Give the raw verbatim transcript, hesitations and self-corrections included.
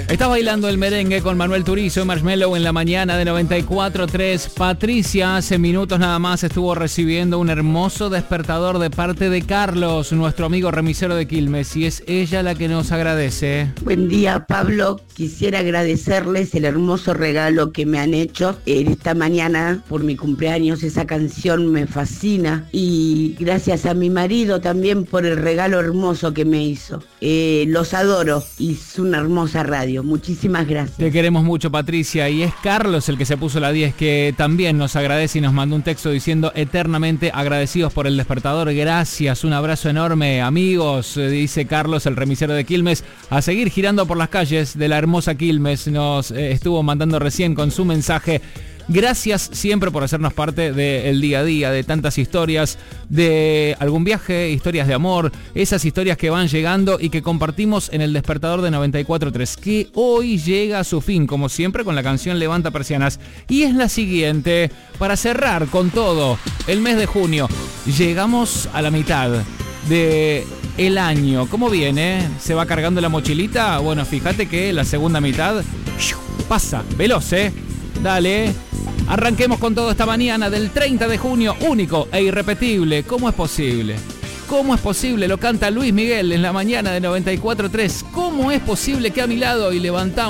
Estás bailando el merengue con Manuel Turizo y Marshmello en la mañana de noventa y cuatro tres. Patricia hace minutos nada más estuvo recibiendo un hermoso despertador de parte de Carlos, nuestro amigo remisero de Quilmes, y es ella la que nos agradece. Buen día, Pablo. Quisiera agradecerles el hermoso regalo que me han hecho en esta mañana por mi cumpleaños. Esa canción me fascina y gracias a mi marido también por el regalo hermoso que me hizo. Eh, los adoro y es una hermosa radio. Muchísimas gracias. Te queremos mucho, Patricia, y es Carlos el que se puso la diez, que también nos agradece y nos mandó un texto diciendo eternamente agradecidos por el despertador. Gracias, un abrazo enorme, amigos, dice Carlos, el remisero de Quilmes, a seguir girando por las calles de la hermosa Quilmes. Nos eh, estuvo mandando recién con su mensaje. Gracias siempre por hacernos parte del día a día, de tantas historias, de algún viaje, historias de amor, esas historias que van llegando y que compartimos en el despertador de noventa y cuatro tres, que hoy llega a su fin, como siempre, con la canción Levanta Persianas. Y es la siguiente, para cerrar con todo el mes de junio. Llegamos a la mitad de el año. ¿Cómo viene? ¿Se va cargando la mochilita? Bueno, fíjate que la segunda mitad pasa veloz, ¿eh? Dale, arranquemos con todo esta mañana del treinta de junio, único e irrepetible. ¿Cómo es posible? ¿Cómo es posible? Lo canta Luis Miguel en la mañana de noventa y cuatro tres. ¿Cómo es posible que a mi lado y levantamos